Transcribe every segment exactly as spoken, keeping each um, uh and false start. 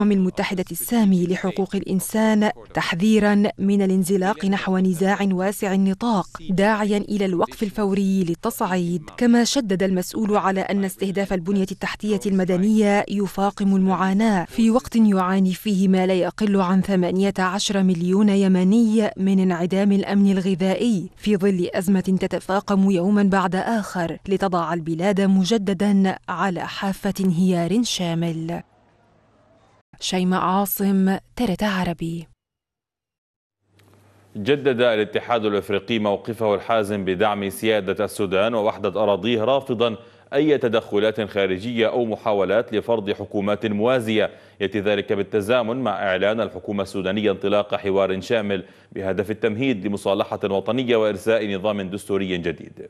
المتحدة السامي لحقوق الإنسان تحذيراً من الانزلاق نحو نزاع واسع النطاق، داعياً إلى الوقف الفوري للتصعيد. كما شدد المسؤول على أن استهداف البنية التحتية المدنية يفاقم المعاناة في وقت يعاني فيه ما لا يقل عن ثمانية عشر مليون يمني من انعدام الأمن الغذائي، في ظل أزمة تتفاقم يوماً بعد آخر لتضع البلاد مجدداً على حافة انهيار شامل. شيماء عاصم، ترت عربي. جدد الاتحاد الافريقي موقفه الحازم بدعم سيادة السودان ووحدة أراضيه، رافضا أي تدخلات خارجية أو محاولات لفرض حكومات موازية، يأتي ذلك بالتزامن مع إعلان الحكومة السودانية انطلاق حوار شامل بهدف التمهيد لمصالحة وطنية وإرساء نظام دستوري جديد.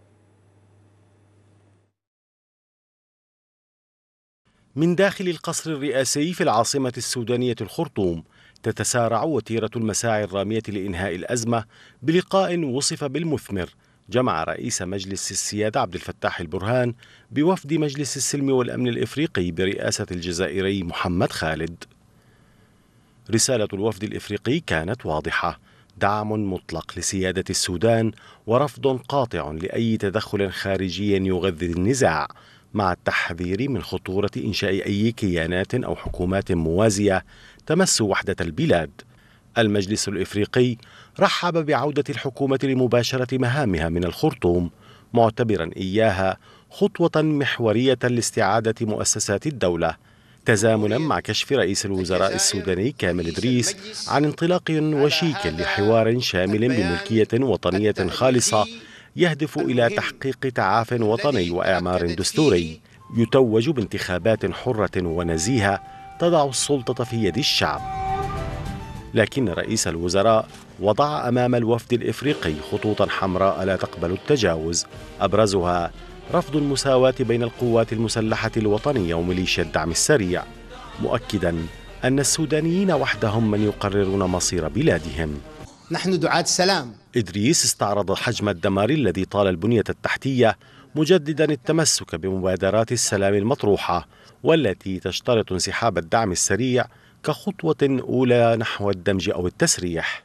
من داخل القصر الرئاسي في العاصمة السودانية الخرطوم تتسارع وتيرة المساعي الرامية لإنهاء الأزمة بلقاء وصف بالمثمر جمع رئيس مجلس السيادة عبد الفتاح البرهان بوفد مجلس السلم والأمن الإفريقي برئاسة الجزائري محمد خالد. رسالة الوفد الإفريقي كانت واضحة: دعم مطلق لسيادة السودان ورفض قاطع لأي تدخل خارجي يغذي النزاع، مع التحذير من خطورة إنشاء أي كيانات أو حكومات موازية تمس وحدة البلاد. المجلس الإفريقي رحب بعودة الحكومة لمباشرة مهامها من الخرطوم، معتبرا إياها خطوة محورية لاستعادة مؤسسات الدولة، تزامنا مع كشف رئيس الوزراء السوداني كامل إدريس عن انطلاق وشيك لحوار شامل بملكية وطنية خالصة يهدف إلى تحقيق تعاف وطني وإعمار دستوري يتوج بانتخابات حرة ونزيهة تضع السلطة في يد الشعب. لكن رئيس الوزراء وضع أمام الوفد الإفريقي خطوطا حمراء لا تقبل التجاوز، أبرزها رفض المساواة بين القوات المسلحة الوطنية وميليشيا الدعم السريع، مؤكدا أن السودانيين وحدهم من يقررون مصير بلادهم. نحن دعاة السلام. إدريس استعرض حجم الدمار الذي طال البنية التحتية، مجددا التمسك بمبادرات السلام المطروحة والتي تشترط انسحاب الدعم السريع كخطوة أولى نحو الدمج أو التسريح.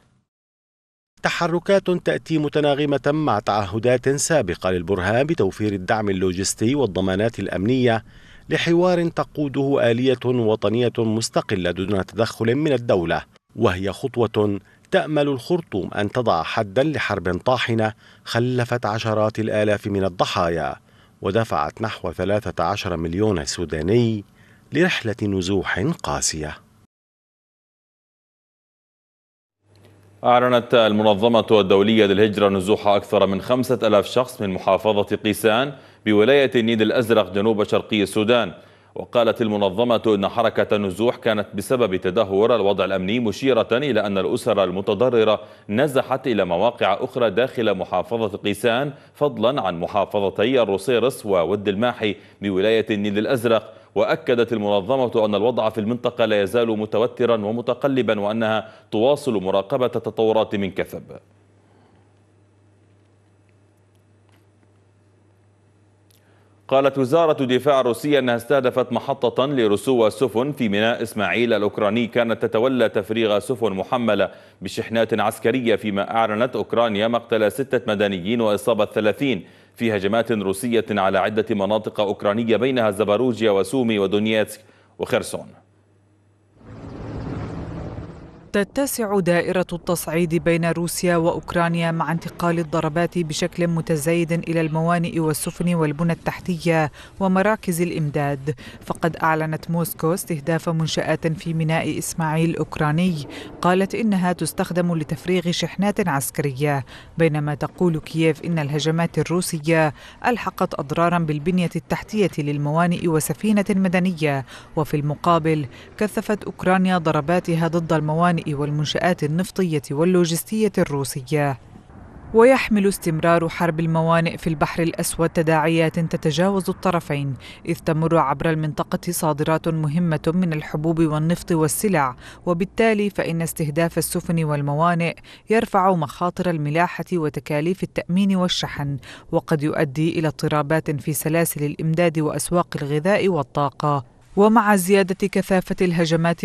تحركات تأتي متناغمة مع تعهدات سابقة للبرهان بتوفير الدعم اللوجستي والضمانات الأمنية لحوار تقوده آلية وطنية مستقلة دون تدخل من الدولة، وهي خطوة تأمل الخرطوم أن تضع حدا لحرب طاحنة خلفت عشرات الآلاف من الضحايا ودفعت نحو ثلاثة عشر مليون سوداني لرحلة نزوح قاسية. أعلنت المنظمة الدولية للهجرة نزوح أكثر من خمسة ألاف شخص من محافظة قيسان بولاية النيل الأزرق جنوب شرقي السودان. وقالت المنظمة أن حركة النزوح كانت بسبب تدهور الوضع الأمني، مشيرة إلى أن الأسر المتضررة نزحت إلى مواقع أخرى داخل محافظة قيسان، فضلا عن محافظتي الروسيرس وود الماحي بولاية النيل الأزرق. وأكدت المنظمة أن الوضع في المنطقة لا يزال متوترا ومتقلبا، وأنها تواصل مراقبة التطورات من كثب. قالت وزارة الدفاع الروسية أنها استهدفت محطة لرسو السفن في ميناء إسماعيل الأوكراني كانت تتولى تفريغ سفن محملة بشحنات عسكرية، فيما أعلنت أوكرانيا مقتل ستة مدنيين وإصابة ثلاثين في هجمات روسية على عدة مناطق أوكرانية بينها زباروجيا وسومي ودونيتسك وخرسون. تتسع دائرة التصعيد بين روسيا وأوكرانيا مع انتقال الضربات بشكل متزايد إلى الموانئ والسفن والبنى التحتية ومراكز الإمداد. فقد أعلنت موسكو استهداف منشآت في ميناء إسماعيل الأوكراني قالت إنها تستخدم لتفريغ شحنات عسكرية، بينما تقول كييف إن الهجمات الروسية ألحقت أضرارا بالبنية التحتية للموانئ وسفينة مدنية. وفي المقابل كثفت أوكرانيا ضرباتها ضد الموانئ والمنشآت النفطية واللوجستية الروسية. ويحمل استمرار حرب الموانئ في البحر الأسود تداعيات تتجاوز الطرفين، إذ تمر عبر المنطقة صادرات مهمة من الحبوب والنفط والسلع، وبالتالي فإن استهداف السفن والموانئ يرفع مخاطر الملاحة وتكاليف التأمين والشحن، وقد يؤدي إلى اضطرابات في سلاسل الإمداد وأسواق الغذاء والطاقة. ومع زيادة كثافة الهجمات